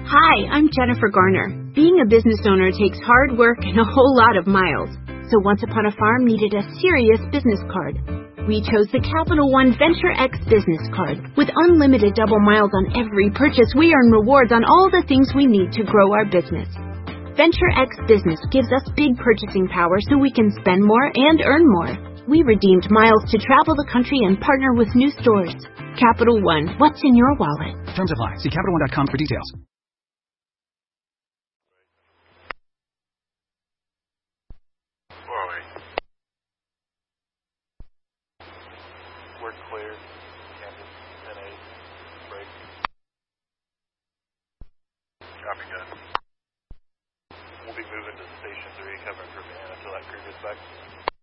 Hi, I'm Jennifer Garner. Being a business owner takes hard work and a whole lot of miles. So Once Upon a Farm needed a serious business card. We chose the Capital One Venture X business card. With unlimited double miles on every purchase, we earn rewards on all the things we need to grow our business. Venture X Business gives us big purchasing power so we can spend more and earn more. We redeemed miles to travel the country and partner with new stores. Capital One, what's in your wallet? Terms apply. See CapitalOne.com for details. We're clear. Kansas 10-8. Break. Copy, gun. We'll be moving to Station 3, covering for Van until that crew gets back.